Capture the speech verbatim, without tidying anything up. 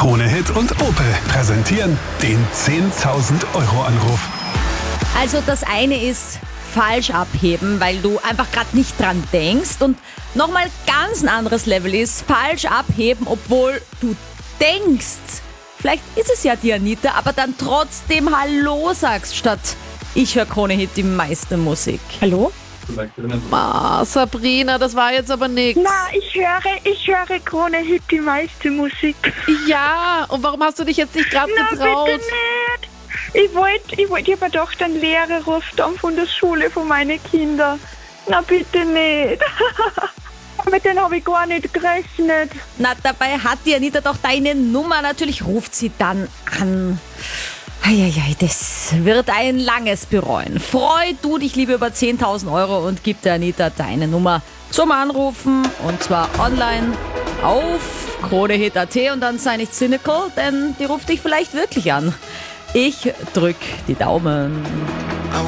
Krone Hit und Opel präsentieren den zehntausend Euro Anruf. Also das eine ist falsch abheben, weil du einfach gerade nicht dran denkst. Und nochmal ganz ein anderes Level ist falsch abheben, obwohl du denkst, vielleicht ist es ja die Anita, aber dann trotzdem Hallo sagst statt ich höre Krone Hit die meiste Musik. Hallo? Ah, Sabrina, das war jetzt aber nichts. Na, ich höre, ich höre Krone Hit die meiste Musik. Ja, und warum hast du dich jetzt nicht gerade Na, getraut? bitte nicht. Ich wollte, ich wollte, ich habe gedacht, ein Lehrer ruft an von der Schule von meinen Kindern. Na, bitte nicht. Mit denen habe ich gar nicht gerechnet. Na, dabei hat die Anita doch deine Nummer. Natürlich ruft sie dann an. Eieiei, das wird ein langes Bereuen. Freu du dich lieber über zehntausend Euro und gib der Anita deine Nummer zum Anrufen. Und zwar online auf kronehit punkt at und dann sei nicht cynical, denn die ruft dich vielleicht wirklich an. Ich drück die Daumen.